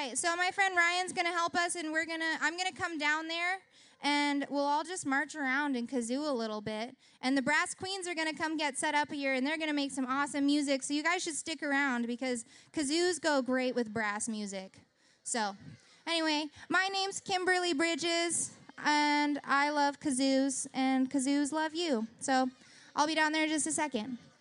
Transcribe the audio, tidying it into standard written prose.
right, so my friend Ryan's gonna help us, and I'm gonna come down there, and we'll all just march around and kazoo a little bit. And the Brass Queens are gonna come get set up here, and they're gonna make some awesome music. So you guys should stick around because kazoos go great with brass music. So, anyway, my name's Kimberly Bridges, and I love kazoos, and kazoos love you. So, I'll be down there in just a second.